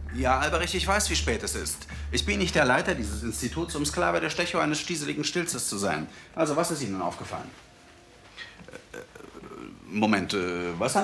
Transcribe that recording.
Ja, Albrecht, ich weiß, wie spät es ist. Ich bin nicht der Leiter dieses Instituts, um Sklave der Stecho eines stieseligen Stilzes zu sein. Also, was ist Ihnen aufgefallen? Moment, was haben